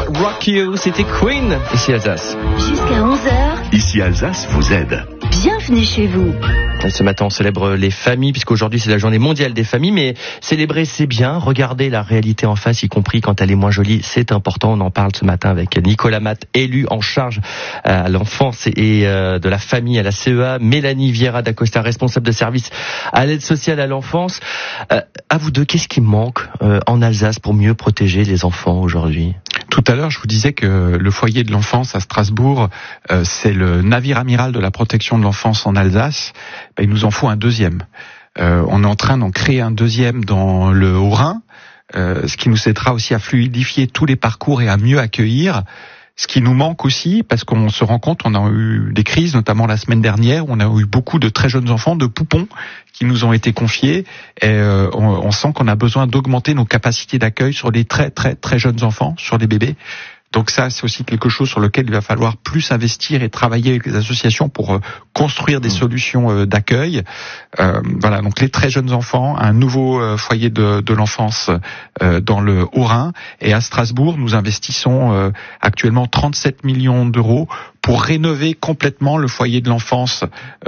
Rock You, c'était Queen, ici Alsace. Jusqu'à 11h. Ici Alsace vous aide. Bienvenue chez vous. Ce matin, on célèbre les familles, puisqu'aujourd'hui, c'est la journée mondiale des familles. Mais célébrer, c'est bien. Regarder la réalité en face, y compris quand elle est moins jolie, c'est important. On en parle ce matin avec Nicolas Matt, élu en charge à l'enfance et de la famille à la CEA. Mélanie Vieira d'Acosta, responsable de service à l'aide sociale à l'enfance. À vous deux, qu'est-ce qui manque en Alsace pour mieux protéger les enfants aujourd'hui ? Tout à l'heure, je vous disais que le foyer de l'enfance à Strasbourg, c'est le navire amiral de la protection de l'enfance en Alsace. Il nous en faut un deuxième. On est en train d'en créer un deuxième dans le Haut-Rhin, ce qui nous aidera aussi à fluidifier tous les parcours et à mieux accueillir. Ce qui nous manque aussi, parce qu'on se rend compte, on a eu des crises, notamment la semaine dernière, on a eu beaucoup de très jeunes enfants, de poupons, qui nous ont été confiés, et on sent qu'on a besoin d'augmenter nos capacités d'accueil sur les très très très jeunes enfants, sur les bébés. Donc ça, c'est aussi quelque chose sur lequel il va falloir plus investir et travailler avec les associations pour construire des solutions d'accueil. Voilà, donc les très jeunes enfants, un nouveau foyer de l'enfance dans le Haut-Rhin. Et à Strasbourg, nous investissons actuellement 37 millions d'euros pour rénover complètement le foyer de l'enfance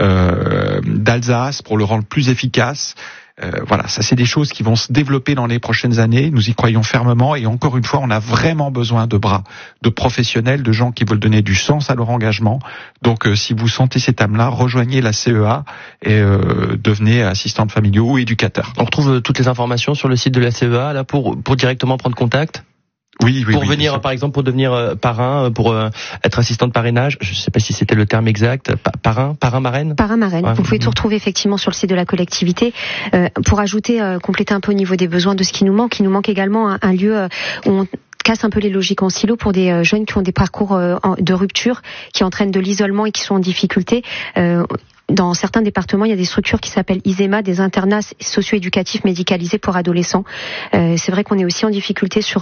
d'Alsace, pour le rendre plus efficace. Voilà, ça c'est des choses qui vont se développer dans les prochaines années. Nous y croyons fermement et encore une fois, on a vraiment besoin de bras, de professionnels, de gens qui veulent donner du sens à leur engagement. Donc, si vous sentez cette âme-là, rejoignez la CEA et devenez assistante familiaux ou éducateur. On retrouve toutes les informations sur le site de la CEA là pour directement prendre contact. Oui, pour venir, par exemple, pour devenir parrain, pour être assistant de parrainage, je ne sais pas si c'était le terme exact, parrain, marraine. Parrain, marraine. Ouais. Vous pouvez tout retrouver effectivement sur le site de la collectivité. Pour ajouter, compléter un peu au niveau des besoins de ce qui nous manque, il nous manque également un lieu où on casse un peu les logiques en silo pour des jeunes qui ont des parcours de rupture, qui entraînent de l'isolement et qui sont en difficulté. Dans certains départements, il y a des structures qui s'appellent ISEMA, des internats socio-éducatifs médicalisés pour adolescents. C'est vrai qu'on est aussi en difficulté sur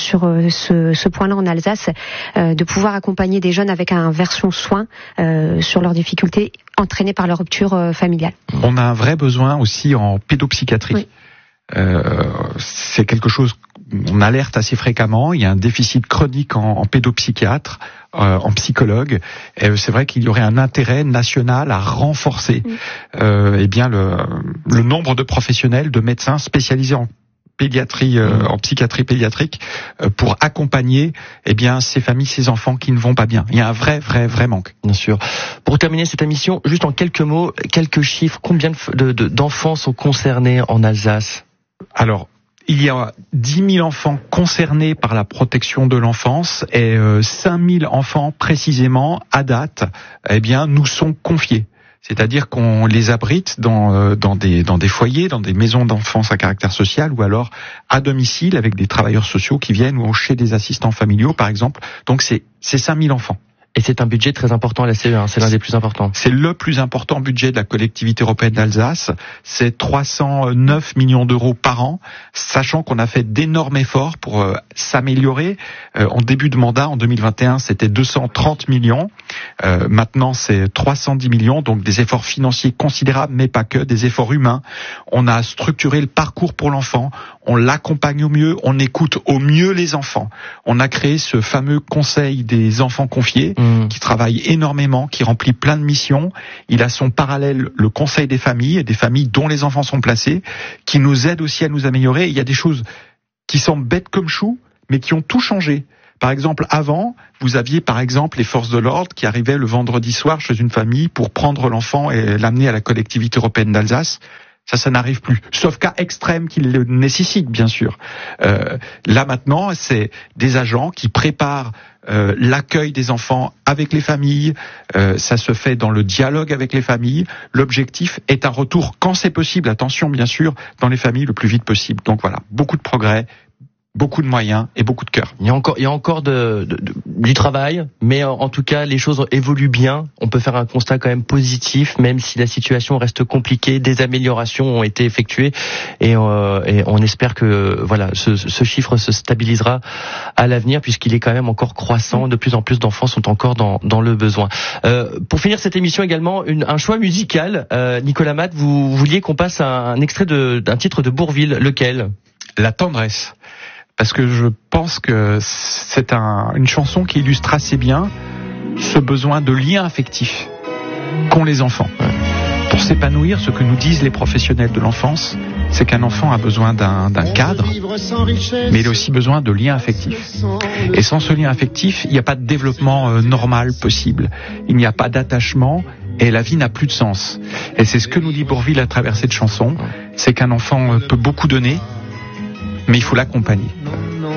ce point-là en Alsace, de pouvoir accompagner des jeunes avec un version soins sur leurs difficultés entraînées par leur rupture familiale. On a un vrai besoin aussi en pédopsychiatrie. Oui. C'est quelque chose qu'on alerte assez fréquemment. Il y a un déficit chronique en pédopsychiatre, en psychologue. Et c'est vrai qu'il y aurait un intérêt national à renforcer eh bien le nombre de professionnels, de médecins spécialisés en pédiatrie, en psychiatrie pédiatrique, pour accompagner eh bien ces familles, ces enfants qui ne vont pas bien. Il y a un vrai manque. Bien sûr. Pour terminer cette émission, juste en quelques mots, quelques chiffres. Combien d'enfants sont concernés en Alsace ? Alors, il y a 10 000 enfants concernés par la protection de l'enfance et 5 000 enfants précisément à date, eh bien, nous sont confiés. C'est-à-dire qu'on les abrite dans des foyers, dans des maisons d'enfance à caractère social ou alors à domicile avec des travailleurs sociaux qui viennent ou chez des assistants familiaux, par exemple. Donc c'est 5 000 enfants. Et c'est un budget très important à la CEA, c'est l'un des plus importants. C'est le plus important budget de la collectivité européenne d'Alsace. C'est 309 millions d'euros par an, sachant qu'on a fait d'énormes efforts pour s'améliorer. En début de mandat, en 2021, c'était 230 millions. Maintenant, c'est 310 millions, donc des efforts financiers considérables, mais pas que, des efforts humains. On a structuré le parcours pour l'enfant, on l'accompagne au mieux, on écoute au mieux les enfants. On a créé ce fameux conseil des enfants confiés, qui travaille énormément, qui remplit plein de missions. Il a son parallèle, le conseil des familles dont les enfants sont placés, qui nous aide aussi à nous améliorer. Il y a des choses qui semblent bêtes comme chou, mais qui ont tout changé. Par exemple, avant, vous aviez par exemple les forces de l'ordre qui arrivaient le vendredi soir chez une famille pour prendre l'enfant et l'amener à la collectivité européenne d'Alsace. Ça n'arrive plus. Sauf cas extrême qui le nécessite, bien sûr. Là maintenant, c'est des agents qui préparent l'accueil des enfants avec les familles. Ça se fait dans le dialogue avec les familles. L'objectif est un retour, quand c'est possible, attention bien sûr, dans les familles le plus vite possible. Donc voilà, beaucoup de progrès, beaucoup de moyens et beaucoup de cœur. Il y a encore du travail, mais en tout cas, les choses évoluent bien. On peut faire un constat quand même positif, même si la situation reste compliquée. Des améliorations ont été effectuées et on espère que voilà, ce chiffre se stabilisera à l'avenir puisqu'il est quand même encore croissant. De plus en plus d'enfants sont encore dans le besoin. Pour finir cette émission également, un choix musical. Nicolas Matt, vous vouliez qu'on passe un extrait d'un titre de Bourvil. Lequel ? La tendresse. parce que je pense que c'est une chanson qui illustre assez bien ce besoin de lien affectif qu'ont les enfants. Pour s'épanouir, ce que nous disent les professionnels de l'enfance, c'est qu'un enfant a besoin d'un cadre, mais il a aussi besoin de liens affectifs. Et sans ce lien affectif, il n'y a pas de développement normal possible. Il n'y a pas d'attachement et la vie n'a plus de sens. Et c'est ce que nous dit Bourvil à travers cette chanson, c'est qu'un enfant peut beaucoup donner, mais il faut l'accompagner.